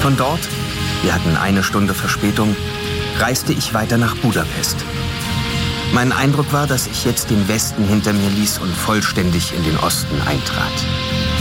Von dort, wir hatten 1 Stunde Verspätung, reiste ich weiter nach Budapest. Mein Eindruck war, dass ich jetzt den Westen hinter mir ließ und vollständig in den Osten eintrat.